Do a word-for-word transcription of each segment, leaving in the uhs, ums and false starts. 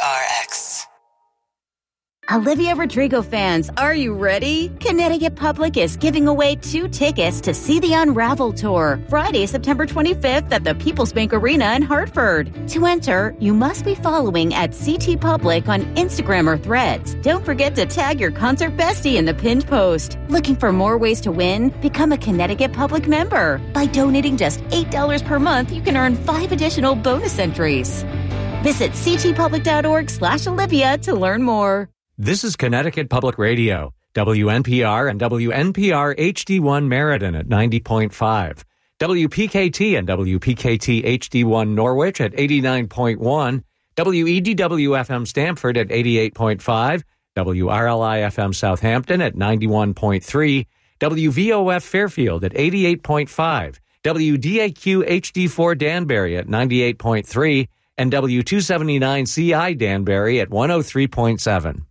R X. Olivia Rodrigo fans, are you ready? Connecticut Public is giving away two tickets to see the Unravel Tour, Friday, September twenty-fifth at the People's Bank Arena in Hartford. To enter, you must be following at C T Public on Instagram or Threads. Don't forget to tag your concert bestie in the pinned post. Looking for more ways to win? Become a Connecticut Public member. By donating just eight dollars per month, you can earn five additional bonus entries. Visit ctpublic.org slash Olivia to learn more. This is Connecticut Public Radio, W N P R and W N P R H D one Meriden at ninety point five, W P K T and W P K T H D one Norwich at eighty-nine point one, W E D W F M Stamford at eighty-eight point five, W R L I F M Southampton at ninety-one point three, W V O F Fairfield at eighty-eight point five, W D A Q H D four Danbury at ninety-eight point three, and W two seventy-nine C I Danbury at one oh three point seven.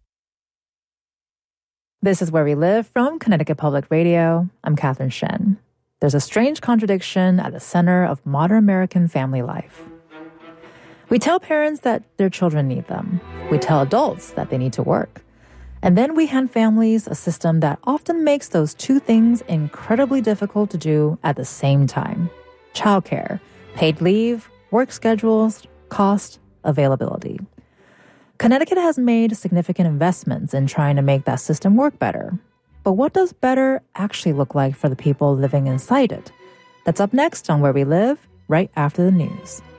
This is Where We Live from Connecticut Public Radio. I'm Catherine Shen. There's a strange contradiction at the center of modern American family life. We tell parents that their children need them. We tell adults that they need to work. And then we hand families a system that often makes those two things incredibly difficult to do at the same time. Childcare, paid leave, work schedules, cost, availability. Connecticut has made significant investments in trying to make that system work better. But what does better actually look like for the people living inside it? That's up next on Where We Live, right after the news.